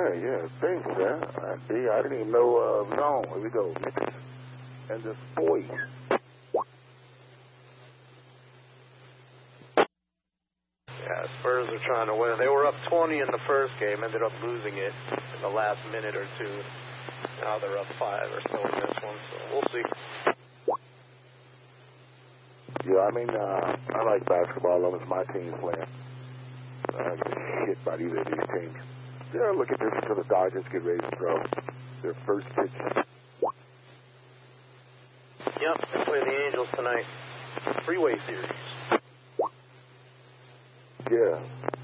Yeah, thanks, man. See, I didn't even know zone. Here we go. Knicks and the boys. Yeah, Spurs are trying to win. They were up 20 in the first game, ended up losing it in the last minute or two. Now they're up 5 or so in this one, so we'll see. Yeah, I mean, I like basketball as long as my team's playing. I don't give a shit about either of these teams. Yeah, look at this until the Dodgers get ready to throw their first pitch. Yep, they play the Angels tonight. Freeway series. Yeah.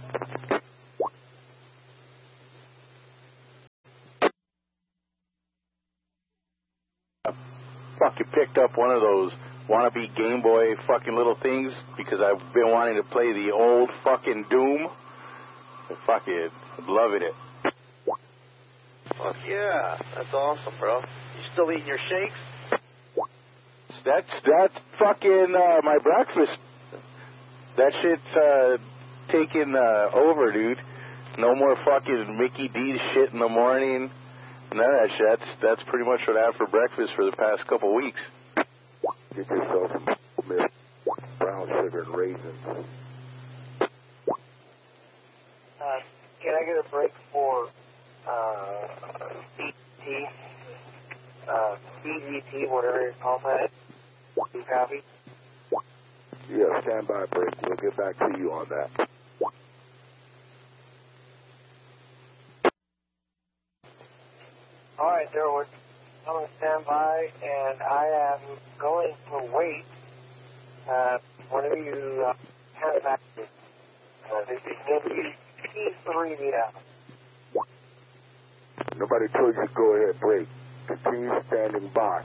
Fucking picked up one of those wannabe Game Boy fucking little things because I've been wanting to play the old fucking Doom. Fucking loving it. Fuck yeah, that's awesome, bro. You still eating your shakes? That's fucking my breakfast. That shit's taking over, dude. No more fucking Mickey D shit in the morning. None of that shit. That's pretty much what I have for breakfast for the past couple weeks. Get yourself some milk, brown sugar, and raisins. Can I get a break for BGT? BGT, whatever you call that. You copy? Yeah, stand by break. We'll get back to you on that. All right, Derwood. I'm on standby, and I am going to wait whenever you have back this P3 meet out. Nobody told you to go ahead, break. Continue standing by.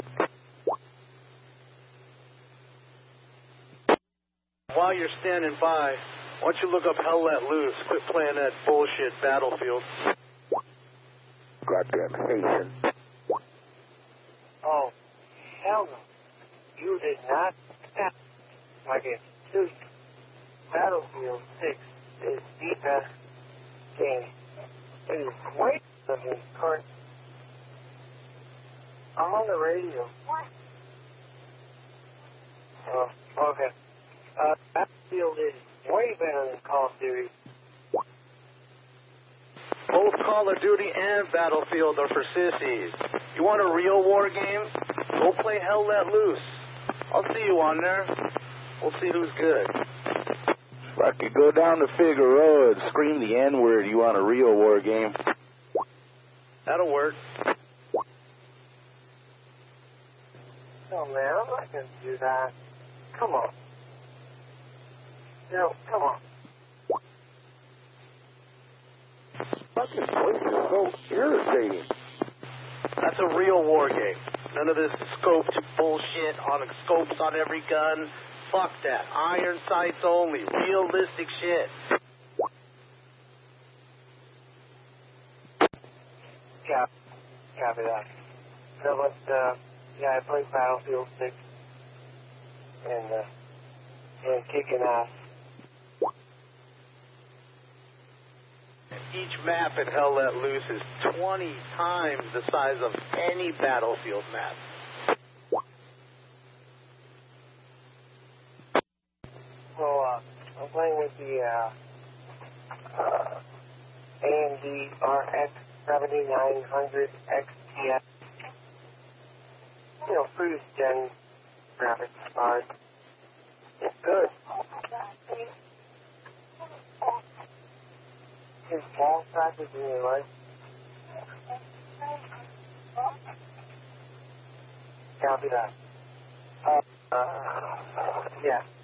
While you're standing by, why don't you look up Hell Let Loose? Quit playing that bullshit Battlefield. Goddamn Haitian. Oh, hell no. You did not step like a suit. Battlefield 6 is the best game. It is way better than current. I'm on the radio. What? Oh, okay. Battlefield is way better than Call of Duty. Both Call of Duty and Battlefield are for sissies. You want a real war game? Go play Hell Let Loose. I'll see you on there. We'll see who's good. If I could go down to Figueroa and scream the N-word, you want a real war game? That'll work. No, man, I'm not going to do that. Come on. No, come on. Fucking place is so irritating. That's a real war game. None of this scoped bullshit on scopes on every gun. Fuck that. Iron sights only. Realistic shit. Copy that. No, but, yeah, I played Battlefield 6 and kicking ass. Each map in Hell Let Loose is 20 times the size of any Battlefield map. So, I'm playing with the AMD RX 7900 XTX. You know, previous gen graphics card. It's good. His ball practice in your life. Copy that. Yeah.